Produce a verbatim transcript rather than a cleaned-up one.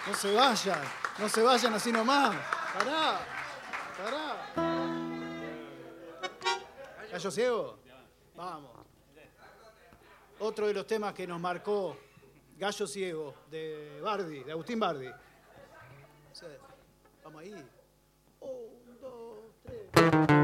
No se vayan, no se vayan así nomás. Pará, pará. ¿Gallo ciego? Vamos. Otro de los temas que nos marcó, Gallo ciego, de Bardi, de Agustín Bardi. Sí. Vamos ahí. Un, dos, tres.